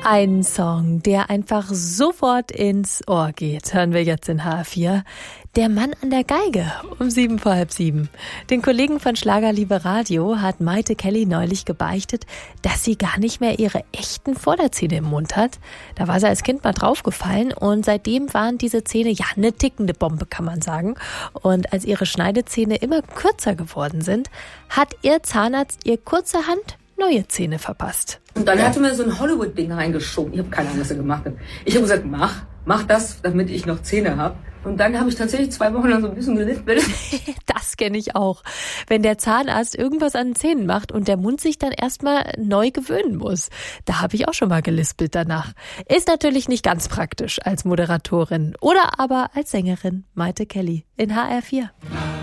Ein Song, der einfach sofort ins Ohr geht, hören wir jetzt in HR4. Der Mann an der Geige um 7:45. Den Kollegen von Schlagerliebe Radio hat Maite Kelly neulich gebeichtet, dass sie gar nicht mehr ihre echten Vorderzähne im Mund hat. Da war sie als Kind mal draufgefallen und seitdem waren diese Zähne ja eine tickende Bombe, kann man sagen. Und als ihre Schneidezähne immer kürzer geworden sind, hat ihr Zahnarzt ihr kurzerhand neue Zähne verpasst. Und dann hatte mir so ein Hollywood-Ding reingeschoben. Ich habe keine Ahnung, was er gemacht hat. Ich habe gesagt, mach das, damit ich noch Zähne habe. Und dann habe ich tatsächlich 2 Wochen lang so ein bisschen gelispelt. Das kenne ich auch. Wenn der Zahnarzt irgendwas an den Zähnen macht und der Mund sich dann erstmal neu gewöhnen muss. Da habe ich auch schon mal gelispelt danach. Ist natürlich nicht ganz praktisch als Moderatorin oder aber als Sängerin. Maite Kelly in HR4.